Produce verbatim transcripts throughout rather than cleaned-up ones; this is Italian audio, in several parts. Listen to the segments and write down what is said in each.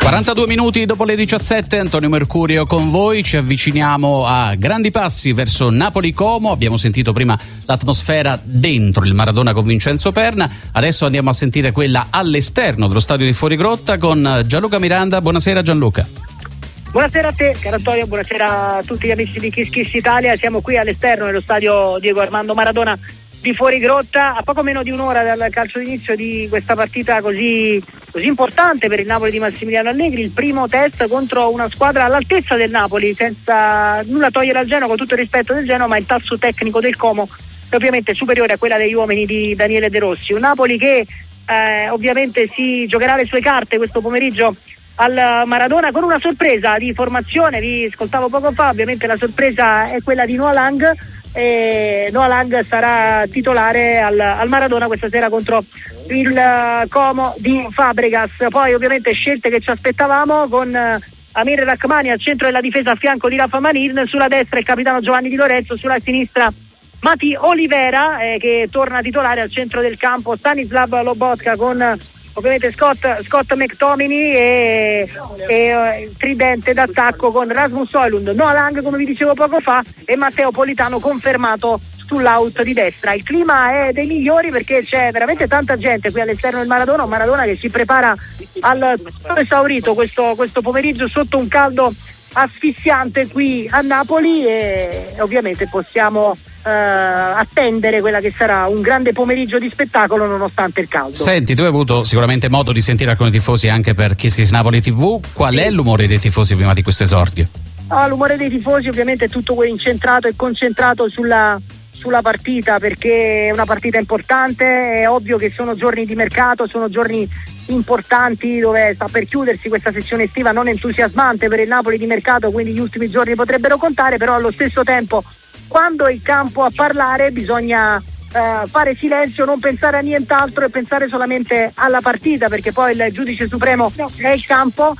quarantadue minuti dopo le diciassette, Antonio Mercurio con voi. Ci avviciniamo a grandi passi verso Napoli-Como. Abbiamo sentito prima l'atmosfera dentro il Maradona con Vincenzo Perna, adesso andiamo a sentire quella all'esterno dello stadio di Fuorigrotta con Gianluca Miranda. Buonasera Gianluca. Buonasera a te, caro Antonio, buonasera a tutti gli amici di Kiss Kiss Italia. Siamo qui all'esterno dello stadio Diego Armando Maradona di Fuorigrotta, a poco meno di un'ora dal calcio d'inizio di questa partita così, così importante per il Napoli di Massimiliano Allegri, il primo test contro una squadra all'altezza del Napoli, senza nulla togliere al Genoa, con tutto il rispetto del Genoa, ma il tasso tecnico del Como è ovviamente superiore a quella degli uomini di Daniele De Rossi. Un Napoli che eh, ovviamente si giocherà le sue carte questo pomeriggio al Maradona con una sorpresa di formazione. Vi ascoltavo poco fa, ovviamente la sorpresa è quella di Noah Lang, e Noah Lang sarà titolare al, al Maradona questa sera contro il uh, Como di Fabregas. Poi ovviamente scelte che ci aspettavamo, con uh, Amir Rachmani al centro della difesa a fianco di Rafa Manin, sulla destra il capitano Giovanni Di Lorenzo, sulla sinistra Mati Olivera eh, che torna titolare al centro del campo, Stanislav Lobotka con ovviamente Scott, Scott McTominay e, e uh, tridente d'attacco con Rasmus Højlund, Noah Lang come vi dicevo poco fa e Matteo Politano confermato sull'out di destra. Il clima è dei migliori perché c'è veramente tanta gente qui all'esterno del Maradona, un Maradona che si prepara al esaurito questo, questo pomeriggio sotto un caldo asfissiante qui a Napoli, e ovviamente possiamo Uh, attendere quella che sarà un grande pomeriggio di spettacolo nonostante il caldo. Senti, tu hai avuto sicuramente modo di sentire alcuni tifosi anche per Kiss Kiss Napoli tivù. Qual sì. è l'umore dei tifosi prima di questo esordio? Ah, l'umore dei tifosi ovviamente è tutto incentrato e concentrato sulla, sulla partita, perché è una partita importante. È ovvio che sono giorni di mercato, sono giorni importanti dove sta per chiudersi questa sessione estiva non entusiasmante per il Napoli di mercato, quindi gli ultimi giorni potrebbero contare, però allo stesso tempo quando è il campo a parlare bisogna uh, fare silenzio, non pensare a nient'altro e pensare solamente alla partita, perché poi il giudice supremo è il campo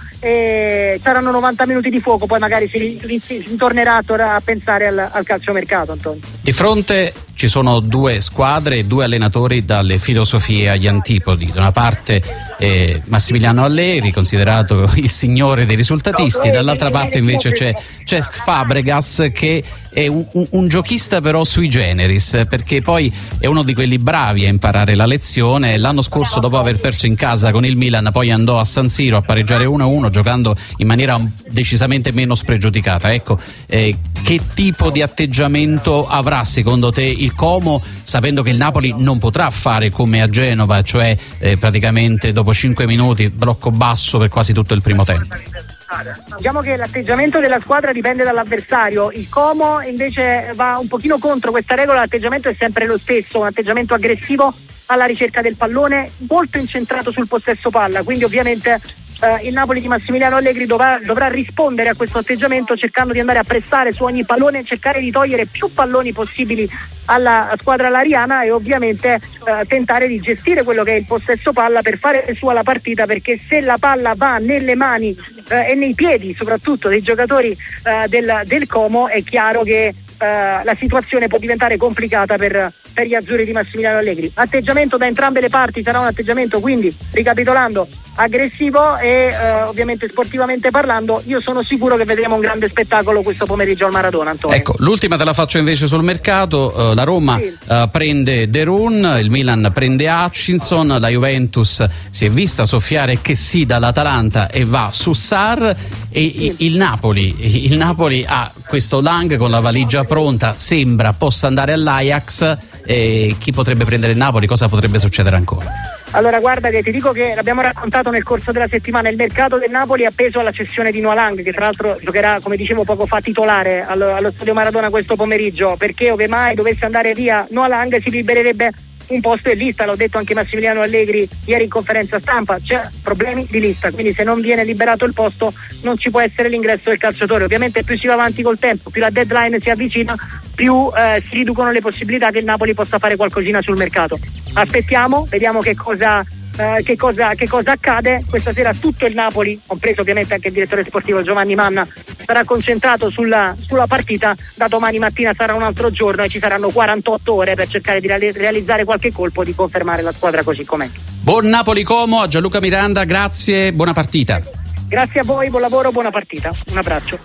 e saranno novanta minuti di fuoco, poi magari si, si, si tornerà a pensare al, al calciomercato. Antonio, di fronte ci sono due squadre e due allenatori dalle filosofie agli antipodi. Da una parte eh, Massimiliano Allegri, considerato il signore dei risultatisti, dall'altra parte invece c'è, c'è Fabregas, che è un, un, un giochista però sui generis, perché poi è uno di quelli bravi a imparare la lezione. L'anno scorso, dopo aver perso in casa con il Milan, poi andò a San Siro a pareggiare uno a uno giocando in maniera decisamente meno spregiudicata. Ecco, eh, che tipo di atteggiamento avrà secondo te il Como, sapendo che il Napoli non potrà fare come a Genova, cioè eh, praticamente dopo cinque minuti blocco basso per quasi tutto il primo tempo? Diciamo che l'atteggiamento della squadra dipende dall'avversario. Il Como invece va un pochino contro questa regola, l'atteggiamento è sempre lo stesso, un atteggiamento aggressivo alla ricerca del pallone, molto incentrato sul possesso palla, quindi ovviamente Uh, il Napoli di Massimiliano Allegri dovrà, dovrà rispondere a questo atteggiamento cercando di andare a pressare su ogni pallone e cercare di togliere più palloni possibili alla squadra lariana e ovviamente uh, tentare di gestire quello che è il possesso palla per fare sua la partita, perché se la palla va nelle mani uh, e nei piedi soprattutto dei giocatori uh, del, del Como, è chiaro che Uh, la situazione può diventare complicata per, per gli azzurri di Massimiliano Allegri. Atteggiamento da entrambe le parti sarà un atteggiamento, quindi ricapitolando, aggressivo e uh, ovviamente sportivamente parlando io sono sicuro che vedremo un grande spettacolo questo pomeriggio al Maradona, Antonio. Ecco, l'ultima te la faccio invece sul mercato. uh, la Roma sì. uh, prende De Roon, il Milan prende Hutchinson, la Juventus si è vista soffiare che sì dall'Atalanta e va su Sarr, e sì. il Napoli il Napoli ha questo Lang con la valigia pronta, sembra possa andare all'Ajax. E chi potrebbe prendere il Napoli? Cosa potrebbe succedere ancora? Allora guarda che ti dico che l'abbiamo raccontato nel corso della settimana, il mercato del Napoli è appeso alla cessione di Noah Lang, che tra l'altro giocherà, come dicevo poco fa, titolare allo, allo Stadio Maradona questo pomeriggio, perché ove mai dovesse andare via Noah Lang si libererebbe un posto in lista, l'ho detto anche Massimiliano Allegri ieri in conferenza stampa, c'è problemi di lista, quindi se non viene liberato il posto non ci può essere l'ingresso del calciatore. Ovviamente più si va avanti col tempo, più la deadline si avvicina, più eh, si riducono le possibilità che il Napoli possa fare qualcosina sul mercato. Aspettiamo, vediamo che cosa Uh, che cosa, che cosa accade. Questa sera tutto il Napoli, compreso ovviamente anche il direttore sportivo Giovanni Manna, sarà concentrato sulla, sulla partita. Da domani mattina sarà un altro giorno e ci saranno quarantotto ore per cercare di reali- realizzare qualche colpo, di confermare la squadra così com'è. Buon Napoli Como a Gianluca Miranda, grazie, buona partita. Grazie a voi, buon lavoro, buona partita, un abbraccio.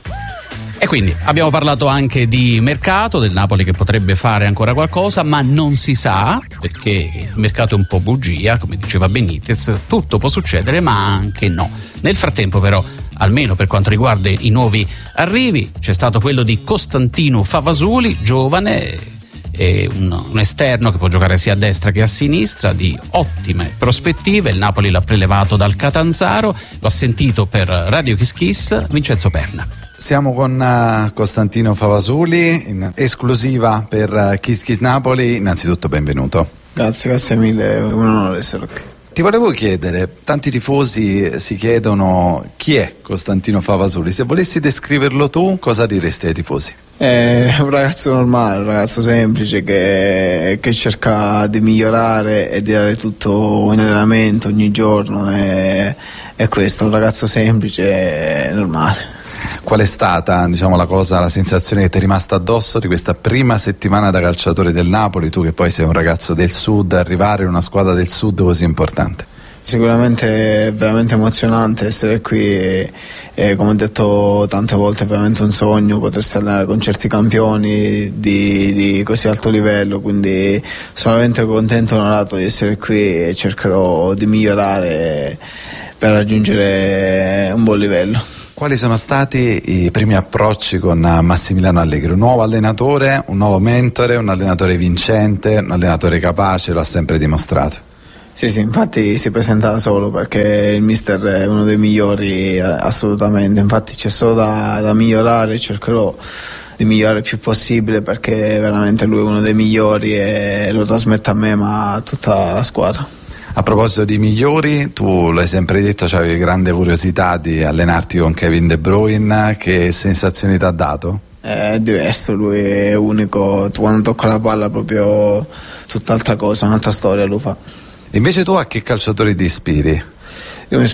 E quindi abbiamo parlato anche di mercato, del Napoli che potrebbe fare ancora qualcosa, ma non si sa, perché il mercato è un po' bugia, come diceva Benitez, tutto può succedere ma anche no. Nel frattempo però, almeno per quanto riguarda i nuovi arrivi, c'è stato quello di Costantino Favasuli, giovane, e un, un esterno che può giocare sia a destra che a sinistra, di ottime prospettive. Il Napoli l'ha prelevato dal Catanzaro, lo ha sentito per Radio Kiss Kiss Vincenzo Perna. Siamo con uh, Costantino Favasuli in esclusiva per uh, Kiss Kiss Napoli. Innanzitutto benvenuto. Grazie, grazie mille, è un onore essere qui. Ti volevo chiedere, tanti tifosi si chiedono chi è Costantino Favasuli. Se volessi descriverlo tu, cosa diresti ai tifosi? È un ragazzo normale, un ragazzo semplice che, che cerca di migliorare e di dare tutto in allenamento ogni giorno. È, è questo, un ragazzo semplice e normale. Qual è stata, diciamo, la cosa, la sensazione che ti è rimasta addosso di questa prima settimana da calciatore del Napoli, tu che poi sei un ragazzo del Sud, arrivare in una squadra del Sud così importante? Sicuramente è veramente emozionante essere qui e, e come ho detto tante volte è veramente un sogno potersi allenare con certi campioni di, di così alto livello, quindi sono veramente contento e onorato di essere qui e cercherò di migliorare per raggiungere un buon livello. Quali sono stati i primi approcci con Massimiliano Allegri? Un nuovo allenatore, un nuovo mentore, un allenatore vincente, un allenatore capace, lo ha sempre dimostrato. Sì, sì, infatti si presenta da solo perché il mister è uno dei migliori assolutamente, infatti c'è solo da, da migliorare, cercherò di migliorare il più possibile perché veramente lui è uno dei migliori e lo trasmette a me ma a tutta la squadra. A proposito di migliori, tu l'hai sempre detto, avevi grande curiosità di allenarti con Kevin De Bruyne, che sensazioni ti ha dato? È diverso, lui è unico, quando tocca la palla proprio tutt'altra cosa, un'altra storia lui fa. Invece tu a che calciatori ti ispiri? Io mi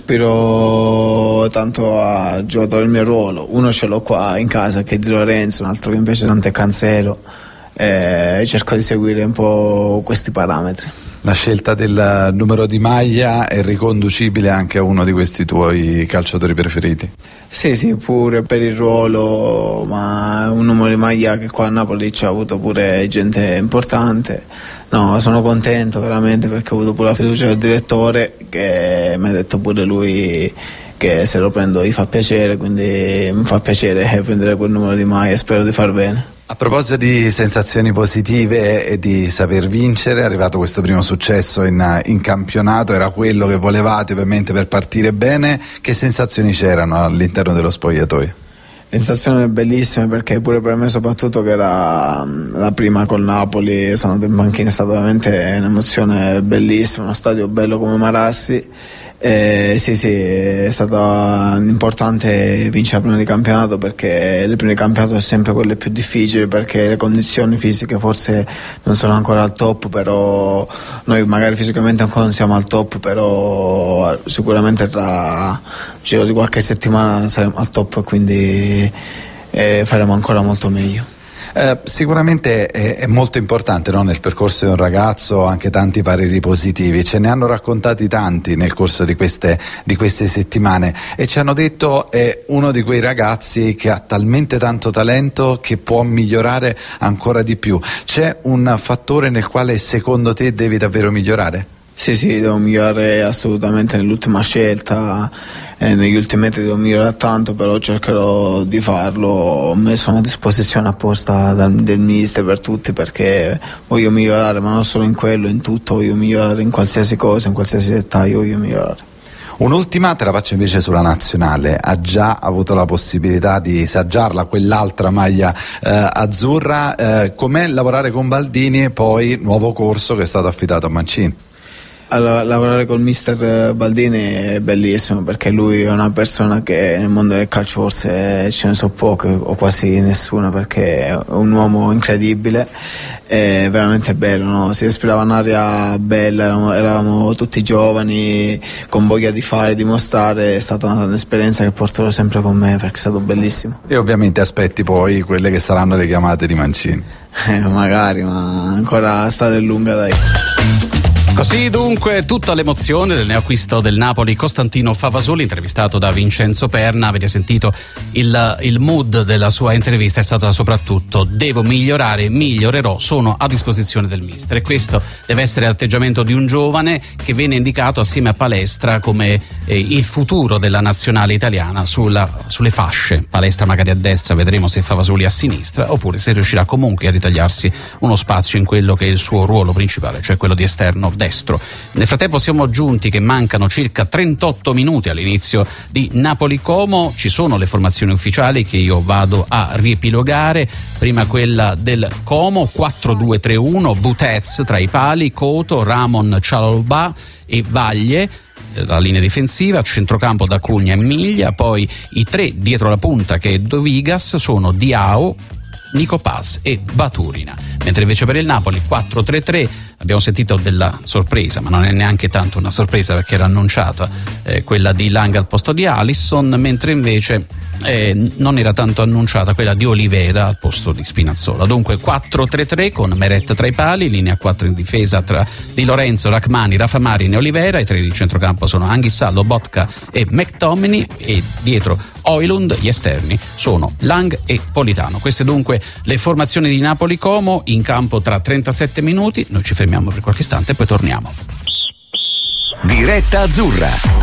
ispiro tanto a giocatori del mio ruolo, uno ce l'ho qua in casa che è Di Lorenzo, un altro che invece tanto è Cancelo, e cerco di seguire un po' questi parametri. La scelta del numero di maglia è riconducibile anche a uno di questi tuoi calciatori preferiti? Sì, sì, pure per il ruolo, ma un numero di maglia che qua a Napoli ci ha avuto pure gente importante. No, sono contento veramente perché ho avuto pure la fiducia del direttore che mi ha detto pure lui che se lo prendo gli fa piacere, quindi mi fa piacere prendere quel numero di maglia e spero di far bene. A proposito di sensazioni positive e di saper vincere, è arrivato questo primo successo in, in campionato, era quello che volevate ovviamente per partire bene. Che sensazioni c'erano all'interno dello spogliatoio? Sensazioni bellissime perché pure per me soprattutto che era la prima col Napoli, sono andato in panchina, è stata veramente un'emozione bellissima, uno stadio bello come Marassi. Eh, sì sì, è stato importante vincere la prima di campionato perché le prime di campionato sono sempre quelle più difficili perché le condizioni fisiche forse non sono ancora al top, però noi magari fisicamente ancora non siamo al top, però sicuramente tra il giro di qualche settimana saremo al top e quindi eh, faremo ancora molto meglio. Eh, sicuramente è, è molto importante, no? Nel percorso di un ragazzo anche tanti pareri positivi, ce ne hanno raccontati tanti nel corso di queste, di queste settimane e ci hanno detto è uno di quei ragazzi che ha talmente tanto talento che può migliorare ancora di più. C'è un fattore nel quale secondo te devi davvero migliorare? Sì, sì, devo migliorare assolutamente nell'ultima scelta, eh, negli ultimi metri devo migliorare tanto, però cercherò di farlo, ho messo a disposizione apposta dal, del mister per tutti perché voglio migliorare, ma non solo in quello, in tutto, voglio migliorare in qualsiasi cosa, in qualsiasi dettaglio voglio migliorare. Un'ultima te la faccio invece sulla nazionale, ha già avuto la possibilità di saggiarla quell'altra maglia eh, azzurra, eh, com'è lavorare con Baldini e poi nuovo corso che è stato affidato a Mancini? Allora, lavorare col mister Baldini è bellissimo perché lui è una persona che nel mondo del calcio forse ce ne so poche o quasi nessuna perché è un uomo incredibile, è veramente bello, no? Si respirava un'aria bella, eravamo, eravamo tutti giovani con voglia di fare, di mostrare, è stata una, un'esperienza che porterò sempre con me perché è stato bellissimo. E ovviamente aspetti poi quelle che saranno le chiamate di Mancini. Eh, magari, ma ancora strada è lunga, dai. Così dunque tutta l'emozione del neoacquisto del Napoli Costantino Favasoli, intervistato da Vincenzo Perna. Avete sentito il, il mood della sua intervista, è stato soprattutto: devo migliorare, migliorerò, sono a disposizione del mister. E questo deve essere l'atteggiamento di un giovane che viene indicato assieme a Palestra come eh, il futuro della nazionale italiana sulla, sulle fasce. Palestra magari a destra, vedremo se Favasoli a sinistra, oppure se riuscirà comunque a ritagliarsi uno spazio in quello che è il suo ruolo principale, cioè quello di esterno destro. Nel frattempo siamo giunti che mancano circa trentotto minuti all'inizio di Napoli-Como. Ci sono le formazioni ufficiali che io vado a riepilogare. Prima quella del Como: quattro due tre uno, Butez tra i pali, Coto, Ramon, Cialobà e Vaglie la linea difensiva, centrocampo da Cugna e Miglia. Poi i tre dietro la punta, che è Dovigas, sono Diao, Nico Paz e Baturina. Mentre invece per il Napoli quattro tre tre, abbiamo sentito della sorpresa, ma non è neanche tanto una sorpresa perché era annunciata eh, quella di Lang al posto di Alisson, mentre invece eh, non era tanto annunciata quella di Olivera al posto di Spinazzola. Dunque quattro tre tre con Meret tra i pali, linea quattro in difesa tra Di Lorenzo, Rachmani, Rafa Marin e Olivera. I tre di centrocampo sono Anghissà, Lobotka e McTominay, e dietro Højlund. Gli esterni sono Lang e Politano. Queste dunque le formazioni di Napoli-Como in campo tra trentasette minuti. Noi ci fermiamo per qualche istante e poi torniamo. Diretta Azzurra.